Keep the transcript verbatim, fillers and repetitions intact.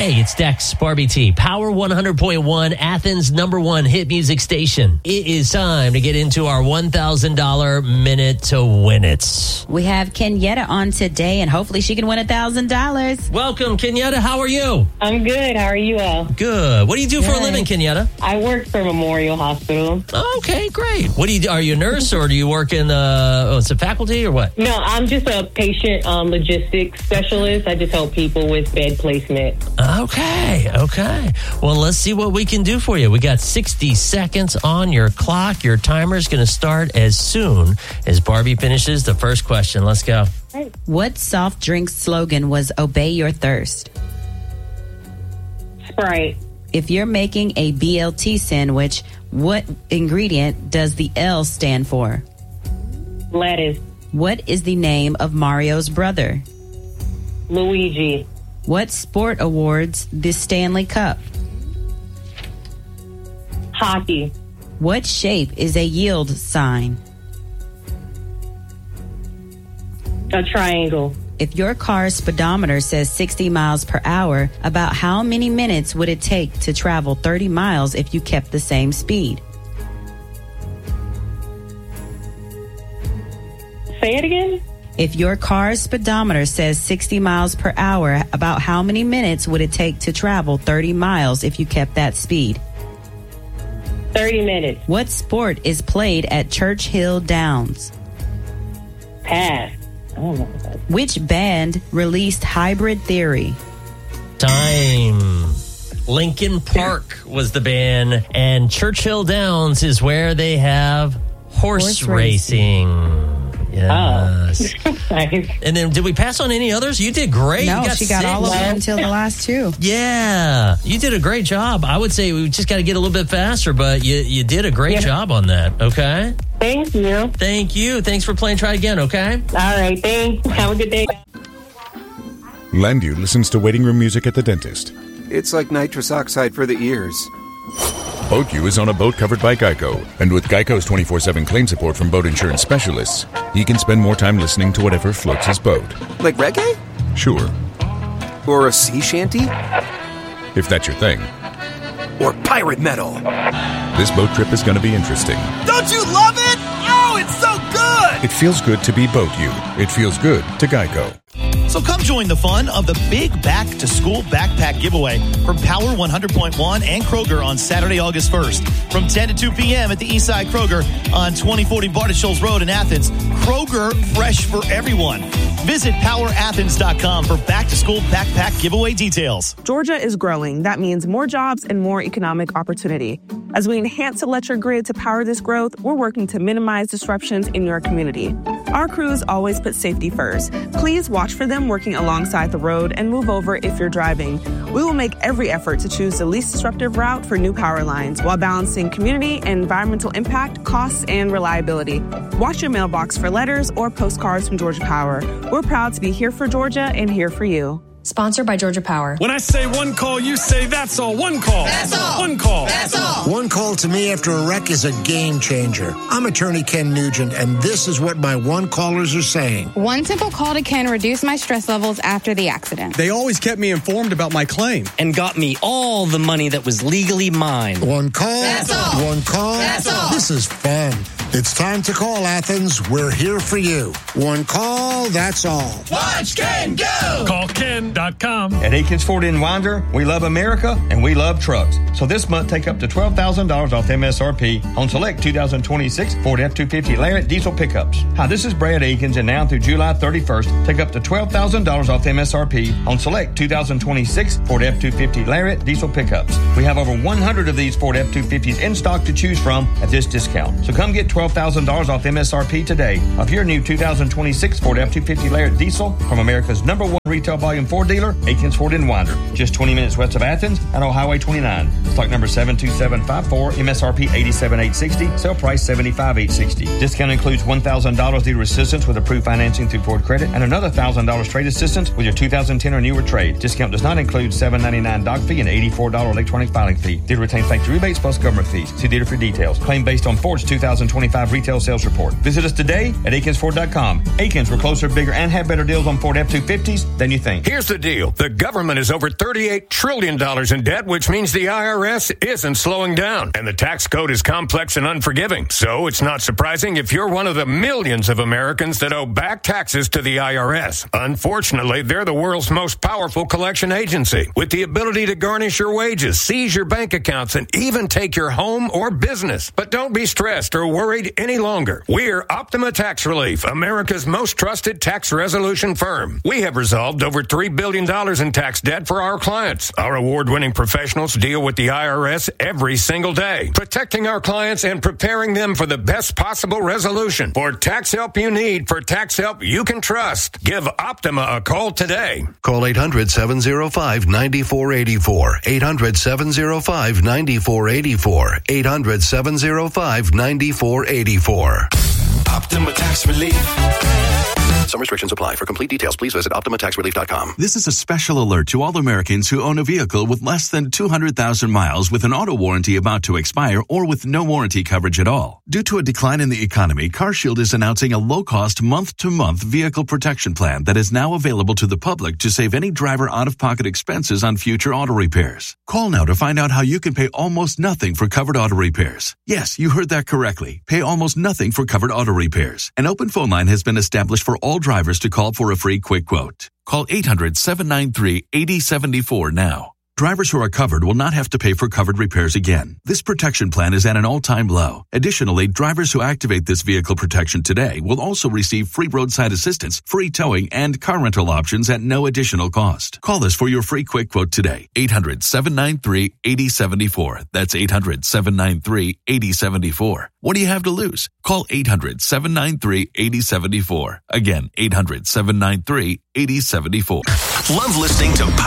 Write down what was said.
Hey, it's Dex, Barbie T, Power one hundred point one, Athens' number one hit music station. It is time to get into our one thousand dollars minute to win it. We have Kenyatta on today, and hopefully she can win one thousand dollars. Welcome, Kenyatta. How are you? I'm good. How are you all? Good. What do you do Good. for a living, Kenyatta? I work for Memorial Hospital. Okay, great. What do you do? Are you a nurse or do you work in the, oh, it's a faculty or what? No, I'm just a patient um, logistics specialist. I just help people with bed placement. Okay, okay. Well, let's see what we can do for you. We got sixty seconds on your clock. Your timer is going to start as soon as Barbie finishes the first question. Let's go. Right. What soft drink slogan was Obey Your Thirst? Sprite. If you're making a B L T sandwich, what ingredient does the L stand for? Lettuce. What is the name of Mario's brother? Luigi. What sport awards the Stanley Cup? Hockey. What shape is a yield sign? A triangle. If your car's speedometer says sixty miles per hour, about how many minutes would it take to travel thirty miles if you kept the same speed? Say it again? If your car's speedometer says sixty miles per hour, about how many minutes would it take to travel thirty miles if you kept that speed? thirty minutes. What sport is played at Churchill Downs? Pass. I don't know what that is. Which band released Hybrid Theory? Time. Lincoln Park was the band, and Churchill Downs is where they have horse, Horse racing. racing. Yes. Oh. Nice. And then, did we pass on any others? You did great. No, you got she got six. all of them until the last two. Yeah, you did a great job. I would say we just got to get a little bit faster, but you you did a great Yeah. job on that. Okay. Thank you. Thank you. Thanks for playing. Try again. Okay. All right. Thanks. Have a good day. Landu listens to waiting room music at the dentist. It's like nitrous oxide for the ears. BoatU is on a boat covered by Geico. And with Geico's twenty-four seven claim support from boat insurance specialists, he can spend more time listening to whatever floats his boat. Like reggae? Sure, Or a sea shanty? if that's your thing. Or pirate metal? This boat trip is going to be interesting. Don't you love it? Oh, it's so good! It feels good to be BoatU. It feels good to Geico. So come join the fun of the big back-to-school backpack giveaway from Power one hundred point one and Kroger on Saturday, August first. From ten to two p.m. at the Eastside Kroger on twenty forty Barton Shoals Road in Athens. Kroger, fresh for everyone. Visit power athens dot com for back-to-school backpack giveaway details. Georgia is growing. That means more jobs and more economic opportunity. As we enhance electric grid to power this growth, we're working to minimize disruptions in your community. Our crews always put safety first. Please watch for them working alongside the road and move over if you're driving. We will make every effort to choose the least disruptive route for new power lines while balancing community and environmental impact, costs, and reliability. Watch your mailbox for letters or postcards from Georgia Power. We're proud to be here for Georgia and here for you. Sponsored by Georgia Power. When I say one call, you say that's all. One call. That's all. One call. That's all. One call to me after a wreck is a game changer. I'm attorney Ken Nugent, and this is what my one callers are saying. One simple call to Ken reduced my stress levels after the accident. They always kept me informed about my claim. And got me all the money that was legally mine. One call. That's all. One call. That's all. This is fun. It's time to call Athens. We're here for you. One call, that's all. Watch Ken go! Call ken dot com. At Akins Ford in Winder, we love America and we love trucks. So this month, take up to twelve thousand dollars off M S R P on select two thousand twenty-six Ford F two fifty Lariat diesel pickups. Hi, this is Brad Akins, and now through July thirty-first, take up to twelve thousand dollars off M S R P on select two thousand twenty-six Ford F two fifty Lariat diesel pickups. We have over one hundred of these Ford F two fifties in stock to choose from at this discount. So come get twelve thousand dollars off M S R P today of your new two thousand twenty-six Ford F two fifty Lariat diesel from America's number one retail volume Ford dealer, Akins Ford in Winder. Just twenty minutes west of Athens and on Highway twenty-nine. Stock number seven two seven five four, M S R P eighty-seven thousand eight hundred sixty dollars, sale price seventy-five thousand eight hundred sixty dollars. Discount includes one thousand dollars dealer assistance with approved financing through Ford Credit and another one thousand dollars trade assistance with your two thousand ten or newer trade. Discount does not include seven ninety-nine doc fee and eighty-four dollars electronic filing fee. Dealer retains factory rebates plus government fees. See dealer for details. Claim based on Ford's two thousand twenty-five twenty-five retail sales report. Visit us today at Akins Ford dot com. Akins, we're closer, bigger, and have better deals on Ford F two fifties than you think. Here's the deal. The government is over thirty-eight trillion dollars in debt, which means the I R S isn't slowing down. And the tax code is complex and unforgiving. So it's not surprising if you're one of the millions of Americans that owe back taxes to the I R S. Unfortunately, they're the world's most powerful collection agency with the ability to garnish your wages, seize your bank accounts, and even take your home or business. But don't be stressed or worried any longer. We're Optima Tax Relief, America's most trusted tax resolution firm. We have resolved over three billion dollars in tax debt for our clients. Our award-winning professionals deal with the I R S every single day, protecting our clients and preparing them for the best possible resolution. For tax help you need, for tax help you can trust, give Optima a call today. Call eight hundred, seven oh five, nine four eight four. eight hundred, seven oh five, nine four eight four. eight hundred, seven oh five, nine four eight four. Optima Tax Relief. Some restrictions apply. For complete details, please visit Optima Tax Relief dot com. This is a special alert to all Americans who own a vehicle with less than two hundred thousand miles with an auto warranty about to expire or with no warranty coverage at all. Due to a decline in the economy, CarShield is announcing a low-cost month-to-month vehicle protection plan that is now available to the public to save any driver out-of-pocket expenses on future auto repairs. Call now to find out how you can pay almost nothing for covered auto repairs. Yes, you heard that correctly. Pay almost nothing for covered auto repairs. An open phone line has been established for all drivers to call for a free quick quote. Call eight hundred, seven nine three, eight oh seven four now. Drivers who are covered will not have to pay for covered repairs again. This protection plan is at an all-time low. Additionally, drivers who activate this vehicle protection today will also receive free roadside assistance, free towing, and car rental options at no additional cost. Call us for your free quick quote today. eight hundred, seven nine three, eight oh seven four. That's eight hundred, seven nine three, eight oh seven four. What do you have to lose? Call eight hundred, seven nine three, eight oh seven four. Again, eight hundred, seven nine three, eight oh seven four. Love listening to